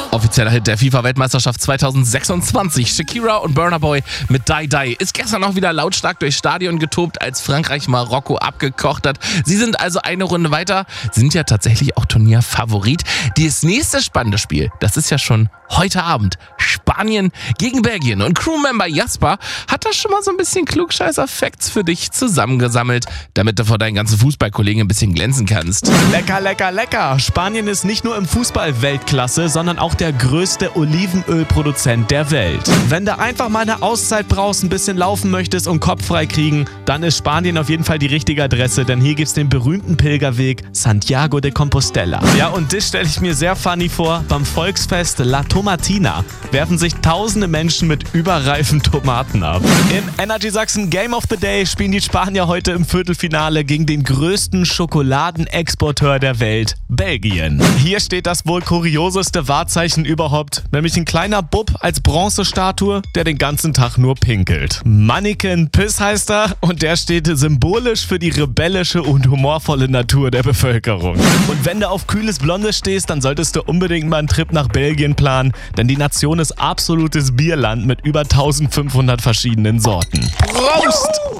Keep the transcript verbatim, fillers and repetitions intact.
Offizieller Hit der FIFA-Weltmeisterschaft zweitausendsechsundzwanzig. Shakira und Burna Boy mit Die Die ist gestern noch wieder lautstark durchs Stadion getobt, als Frankreich Marokko abgekocht hat. Sie sind also eine Runde weiter, sind ja tatsächlich auch Turnierfavorit. Das nächste spannende Spiel, das ist ja schon heute Abend. Spanien gegen Belgien. Und Crewmember Jasper hat da schon mal so ein bisschen Klugscheißer-Facts für dich zusammengesammelt, damit du vor deinen ganzen Fußballkollegen ein bisschen glänzen kannst. Lecker, lecker, lecker! Spanien ist nicht nur im Fußball Weltklasse, sondern auch der größte Olivenölproduzent der Welt. Wenn du einfach mal eine Auszeit brauchst, ein bisschen laufen möchtest und Kopf frei kriegen, dann ist Spanien auf jeden Fall die richtige Adresse, denn hier gibt's den berühmten Pilgerweg Santiago de Compostela. Ja, und das stelle ich mir sehr funny vor. Beim Volksfest La Tomatina werfen sich tausende Menschen mit überreifen Tomaten ab. Im Energy Sachsen Game of the Day spielen die Spanier heute im Viertelfinale gegen den größten Schokoladenexporteur der Welt, Belgien. Hier steht das wohl kurioseste Wahrzeichen überhaupt, nämlich ein kleiner Bub als Bronzestatue, der den ganzen Tag nur pinkelt. Mannequin Piss heißt er und der steht symbolisch für die rebellische und humorvolle Natur der Bevölkerung. Und wenn du auf kühles Blondes stehst, dann solltest du unbedingt mal einen Trip nach Belgien planen, denn die Nation ist absolutes Bierland mit über eintausendfünfhundert verschiedenen Sorten. Prost!